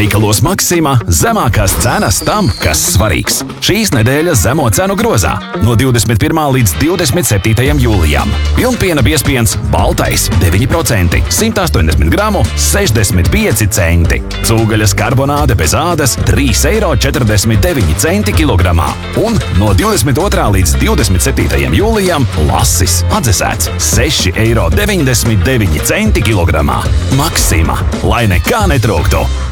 Veikalos Maxima zemākās cenas tam, kas svarīgs. Šīs nedēļas zemo cenu grozā no 21. līdz 27. jūlijam. Pilnpiena biezpiens baltais 9%, 180 gramu 65 centi. Cūgaļas karbonāde bez ādas 3,49 centi kilogramā. Un no 22. līdz 27. jūlijam lasis atdzesēts 6,99 centi kilogramā. Maxima, lai nekā netrūktu!